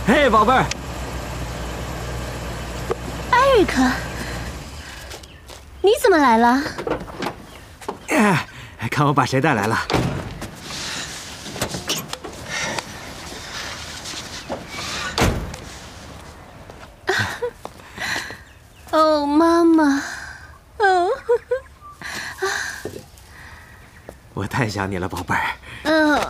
嘿，宝贝儿， 艾瑞克，你怎么来了？ 看我把谁带来了。 哦，妈妈， 我太想你了，宝贝儿。